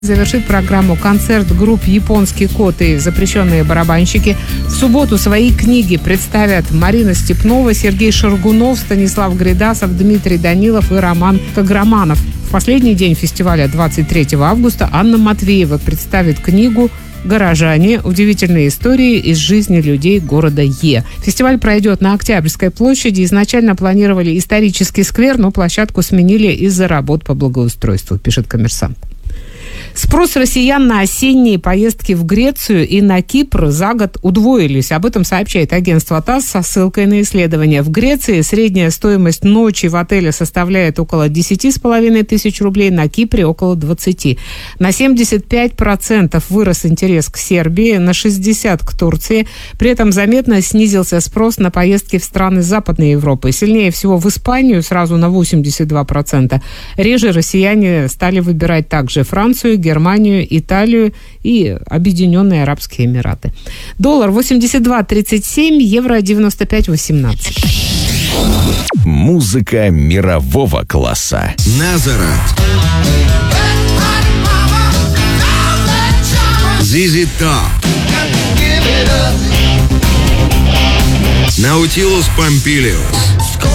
Завершит программу концерт групп «Японский кот» и «Запрещенные барабанщики». В субботу свои книги представят Марина Степнова, Сергей Шаргунов, Станислав Гридасов, Дмитрий Данилов и Роман Каграманов. В последний день фестиваля, 23 августа, Анна Матвеева представит книгу «Горожане. Удивительные истории из жизни людей города Е». Фестиваль пройдет на Октябрьской площади. Изначально планировали исторический сквер, но площадку сменили из-за работ по благоустройству, пишет «Коммерсант». Спрос россиян на осенние поездки в Грецию и на Кипр за год удвоились. Об этом сообщает агентство ТАСС со ссылкой на исследование. В Греции средняя стоимость ночи в отеле составляет около 10,5 тысяч рублей, на Кипре около 20. На 75% вырос интерес к Сербии, на 60% к Турции. При этом заметно снизился спрос на поездки в страны Западной Европы. Сильнее всего в Испанию, сразу на 82%. Реже россияне стали выбирать также Францию, Германию, Италию и Объединенные Арабские Эмираты. Доллар 82.37, евро 95.18. Музыка мирового класса. Назарет. ZZ Top. Наутилус Помпилиус.